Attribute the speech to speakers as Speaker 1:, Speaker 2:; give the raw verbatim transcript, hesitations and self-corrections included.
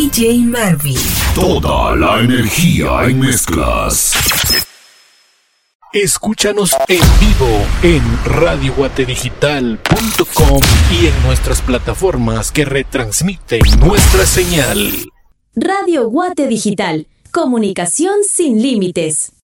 Speaker 1: D J Marvin.
Speaker 2: Toda la energía en mezclas.
Speaker 3: Escúchanos en vivo en radio guate digital punto com y en nuestras plataformas que retransmiten nuestra señal.
Speaker 4: Radio Guate Digital. Comunicación sin límites.